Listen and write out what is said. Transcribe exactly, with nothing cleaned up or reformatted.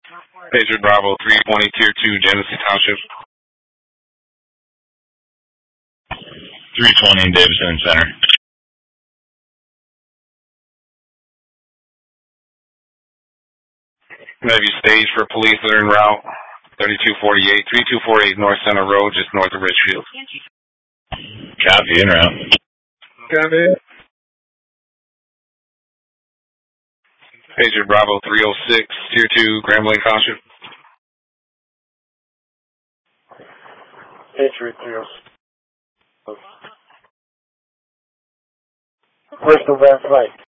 Patriot Bravo three twenty, Tier two, Genesee Township. three twenty, Davidson Center. Have you staged for police that are en route? thirty-two forty-eight, thirty-two forty-eight North Center Road, just north of Richfield. Copy, en route. Copy. Patriot Bravo three oh six, Tier two, Grambling Township. Patriot three oh six. Where's the red light?